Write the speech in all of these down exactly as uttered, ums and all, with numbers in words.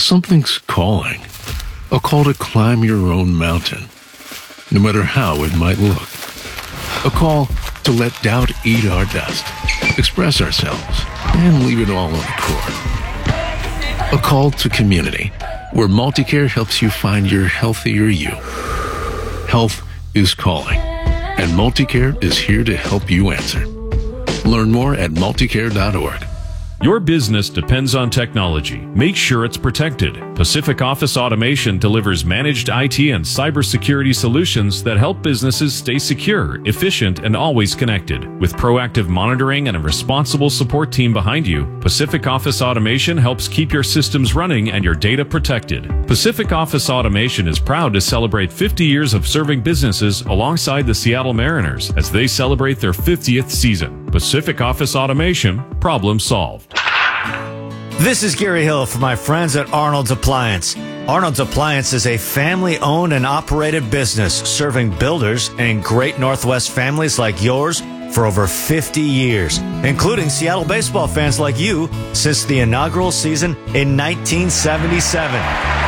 Something's calling. A call to climb your own mountain, no matter how it might look. A call to let doubt eat our dust, express ourselves, and leave it all on the court. A call to community, where Multicare helps you find your healthier you. Health is calling, and Multicare is here to help you answer. Learn more at multicare dot org. Your business depends on technology. Make sure it's protected. Pacific Office Automation delivers managed I T and cybersecurity solutions that help businesses stay secure, efficient, and always connected. With proactive monitoring and a responsible support team behind you, Pacific Office Automation helps keep your systems running and your data protected. Pacific Office Automation is proud to celebrate fifty years of serving businesses alongside the Seattle Mariners as they celebrate their fiftieth season. Pacific Office Automation, problem solved. This is Gary Hill for my friends at Arnold's Appliance. Arnold's Appliance is a family-owned and operated business serving builders and great Northwest families like yours for over fifty years, including Seattle baseball fans like you since the inaugural season in nineteen seventy-seven.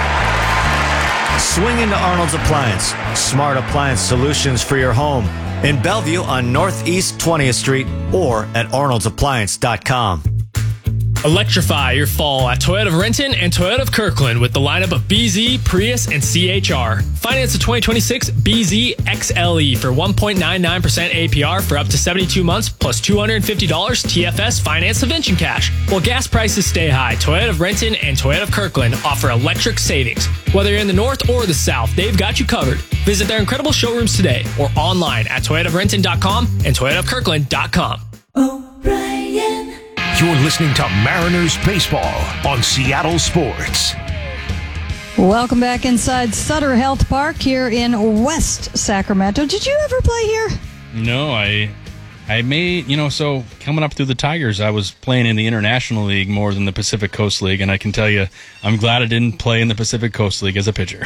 Swing into Arnold's Appliance, smart appliance solutions for your home in Bellevue on Northeast twentieth Street or at arnolds appliance dot com. Electrify your fall at Toyota of Renton and Toyota of Kirkland with the lineup of B Z, Prius, and C H R. Finance the twenty twenty-six B Z X L E for one point nine nine percent A P R for up to seventy-two months plus two hundred fifty dollars T F S finance subvention cash. While gas prices stay high, Toyota of Renton and Toyota of Kirkland offer electric savings. Whether you're in the north or the south, they've got you covered. Visit their incredible showrooms today or online at toyota of renton dot com and toyota of kirkland dot com. O'Brien. You're listening to Mariners Baseball on Seattle Sports. Welcome back inside Sutter Health Park here in West Sacramento. Did you ever play here? No, I I may, you know, so coming up through the Tigers, I was playing in the International League more than the Pacific Coast League, and I can tell you, I'm glad I didn't play in the Pacific Coast League as a pitcher.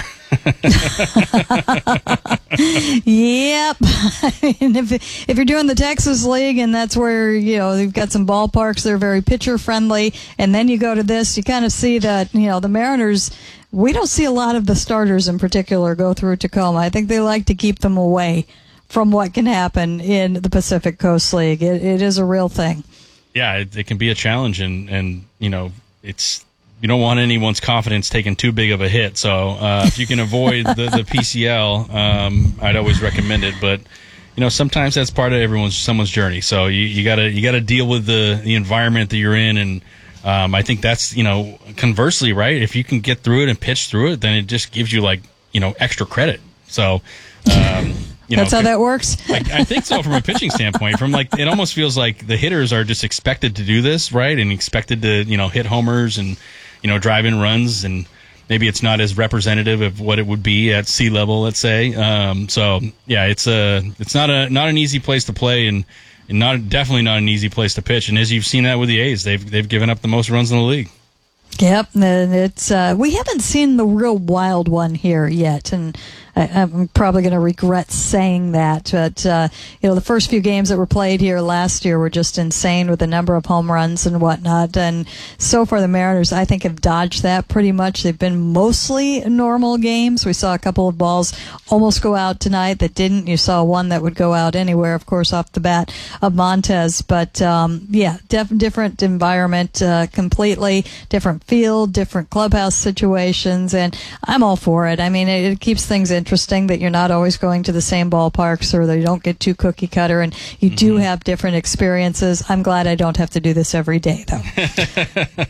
Yep. And if, if you're doing the Texas League, and that's where, you know, you've got some ballparks that are very pitcher-friendly, and then you go to this, you kind of see that, you know, the Mariners, we don't see a lot of the starters in particular go through Tacoma. I think they like to keep them away from what can happen in the Pacific Coast League. It, it is a real thing. Yeah, it, it can be a challenge, and, and you know, it's you don't want anyone's confidence taking too big of a hit. So uh, if you can avoid the, the P C L, um, I'd always recommend it. But you know, sometimes that's part of everyone's someone's journey. So you, you gotta you gotta deal with the, the environment that you're in, and um, I think that's, you know, conversely, right? If you can get through it and pitch through it, then it just gives you, like, you know, extra credit. So. Um, You That's know, how that works? I, I think so, from a pitching standpoint. From like, it almost feels like the hitters are just expected to do this, right? And expected to, you know, hit homers and, you know, drive in runs. And maybe it's not as representative of what it would be at sea level, let's say. Um, so yeah, it's a, it's not a, not an easy place to play, and, and not, definitely not an easy place to pitch. And as you've seen that with the A's, they've, they've given up the most runs in the league. Yep, and it's uh, we haven't seen the real wild one here yet, and I, I'm probably going to regret saying that. But uh, you know, the first few games that were played here last year were just insane with the number of home runs and whatnot. And so far, the Mariners, I think, have dodged that pretty much. They've been mostly normal games. We saw a couple of balls almost go out tonight that didn't. You saw one that would go out anywhere, of course, off the bat of Montez. But um, yeah, def- different environment, uh, completely different field, different clubhouse situations, and I'm all for it. I mean, it, it keeps things interesting that you're not always going to the same ballparks, or that you don't get too cookie cutter, and you mm-hmm. do have different experiences. I'm glad I don't have to do this every day, though.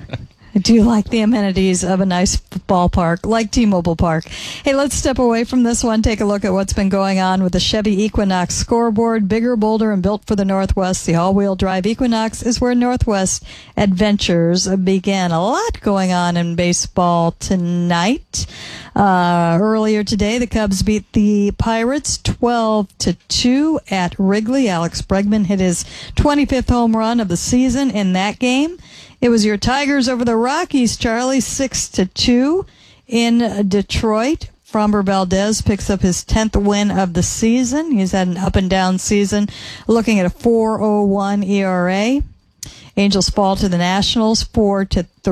I do like the amenities of a nice ballpark like T-Mobile Park. Hey, let's step away from this one. Take a look at what's been going on with the Chevy Equinox scoreboard. Bigger, bolder, and built for the Northwest. The all-wheel drive Equinox is where Northwest adventures began. A lot going on in baseball tonight. Uh, earlier today, the Cubs beat the Pirates twelve to two at Wrigley. Alex Bregman hit his twenty-fifth home run of the season in that game. It was your Tigers over the Rockies, Charlie, six to two in Detroit. Framber Valdez picks up his tenth win of the season. He's had an up-and-down season, looking at a four oh one E R A. Angels fall to the Nationals, four to three.